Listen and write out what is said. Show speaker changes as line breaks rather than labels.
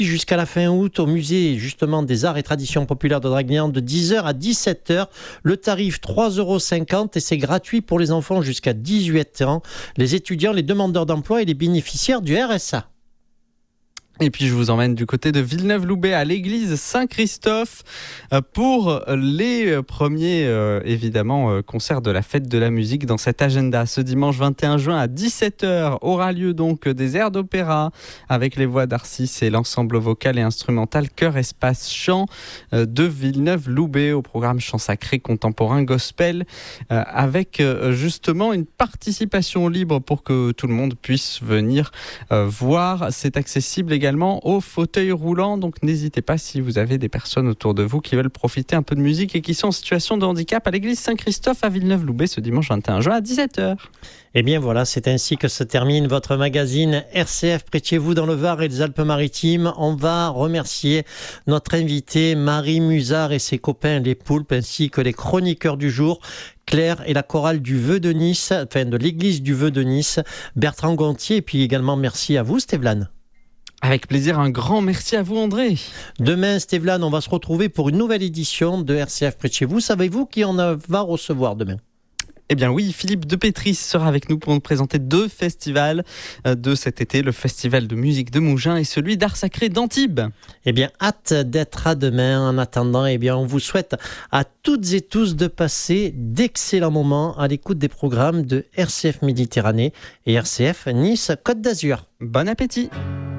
Jusqu'à la fin août, au musée justement des arts et traditions populaires de Draguignan, de 10h à 17h. Le tarif 3,50 € et c'est gratuit pour les enfants jusqu'à 18 ans, les étudiants, les demandeurs d'emploi et les bénéficiaires du RSA.
Et puis je vous emmène du côté de Villeneuve-Loubet à l'église Saint-Christophe pour les premiers concerts de la fête de la musique dans cet agenda. Ce dimanche 21 juin à 17h aura lieu donc des airs d'opéra avec les voix d'Arcis et l'ensemble vocal et instrumental Chœur Espace Chant de Villeneuve-Loubet, au programme chant sacré contemporain gospel avec justement une participation libre pour que tout le monde puisse venir voir. C'est accessible également au fauteuil roulant, donc n'hésitez pas si vous avez des personnes autour de vous qui veulent profiter un peu de musique et qui sont en situation de handicap à l'église Saint-Christophe à Villeneuve-Loubet ce dimanche 21 juin à 17h.
Et bien voilà, c'est ainsi que se termine votre magazine RCF près de chez vous dans le Var et les Alpes-Maritimes. On va remercier notre invité Marie Musard et ses copains les Poulpes ainsi que les chroniqueurs du jour, Claire et la chorale du Vœu de Nice, de l'église du Vœu de Nice, Bertrand Gontier, et puis également merci à vous Stéphane.
Avec plaisir, un grand merci à vous André.
Demain, Stéphane, on va se retrouver pour une nouvelle édition de RCF près de chez vous. Savez-vous qui on va recevoir demain ?
Eh bien oui, Philippe de Pétris sera avec nous pour nous présenter 2 festivals de cet été, le festival de musique de Mougins et celui d'art sacré d'Antibes.
Eh bien, hâte d'être à demain. En attendant, eh bien, on vous souhaite à toutes et tous de passer d'excellents moments à l'écoute des programmes de RCF Méditerranée et RCF Nice Côte d'Azur.
Bon appétit.